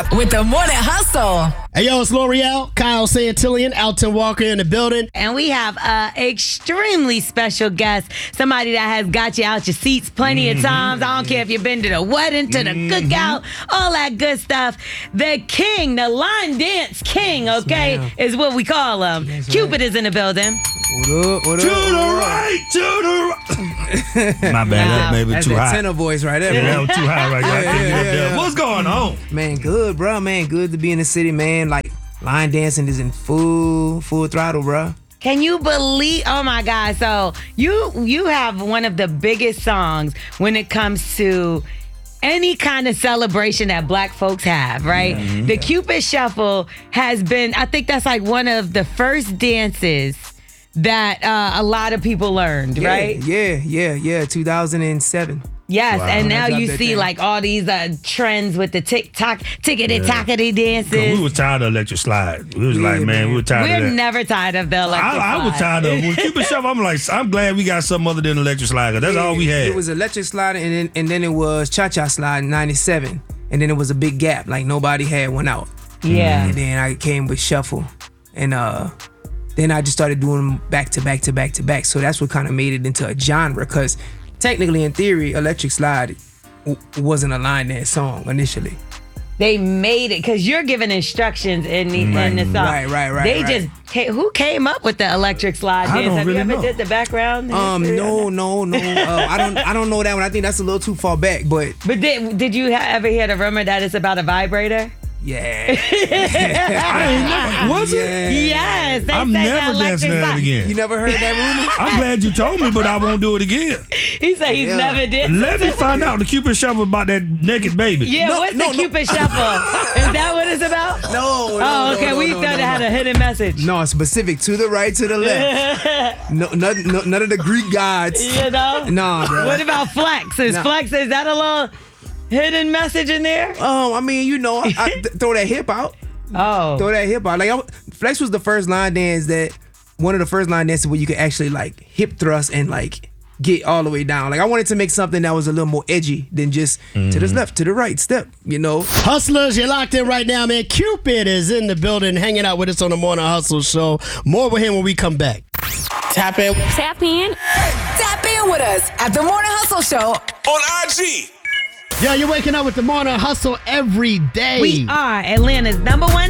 vibe with the Morning Hustle. Hey, yo, it's L'Oreal, Kyle Santillian, Alton Walker in the building. And we have an extremely special guest, somebody that has got you out your seats plenty of times. I don't care if you've been to the wedding, to the cookout, all that good stuff. The king, the line dance king, okay, is what we call him. Cupid is in the building. What up? To the right, to the right. My bad, that maybe That's too that high. tenor voice right there, Yeah, that bro. was too high right there. I couldn't get up there. What's going on? Man, good, bro. Man, good to be in the city, man. Like, line dancing is in full throttle, bro. Can you believe? Oh my God! So you have one of the biggest songs when it comes to any kind of celebration that Black folks have, right? The Cupid Shuffle has been. I think that's like one of the first dances that a lot of people learned, right? Yeah. 2007. Yes, Wow. and now I dropped you that see thing. like all these trends with the tickety-tockety dances. We was tired of electric slide. We was Yeah, like, man, we were tired We're of that. never tired of the electric I was slide. tired of it. When Cupid Shuffle, I'm like, I'm glad we got something other than electric slide. 'Cause that's all we had. It was electric slide, and then it was cha-cha slide in 97. And then it was a big gap, like nobody had one out. Yeah. And then I came with shuffle. And then I just started doing them back to back to back to back. So that's what kind of made it into a genre. Because technically, in theory, electric slide wasn't a line dance song initially. They made it because you're giving instructions in the song. Right. They just who came up with the electric slide I dance? don't Have really you ever know. did the background? No. I don't know that one. I think that's a little too far back. But But did you ever hear the rumor that it's about a vibrator? yeah, I ain't never, was it? yeah. Yes, they I'm say the never electric dancing that slide. again. You never heard that rumor? I'm glad you told me, but I won't do it again. He said he's Yeah. never did. Let me find out the Cupid Shuffle about that naked baby. Yeah, what's the Cupid Shuffle? Is that what it's about? No. Oh, okay. We thought it had a hidden message. No, specific to the right, to the left. None of the Greek gods. You know? Nah, bro. What about Flex? Is Nah. Flex, is that a little hidden message in there? I mean, you know, I throw that hip out. Oh. Throw that hip out. Like, Flex was the first line dance one of the first line dances where you could actually, like, hip thrust and, like, get all the way down. Like, I wanted to make something that was a little more edgy than just to the left, to the right step, you know? Hustlers, you're locked in right now, man. Cupid is in the building, hanging out with us on the Morning Hustle Show. More with him when we come back. Tap in. Tap in with us at the Morning Hustle Show. On IG. Yo, you're waking up with the Morning Hustle every day. We are Atlanta's #1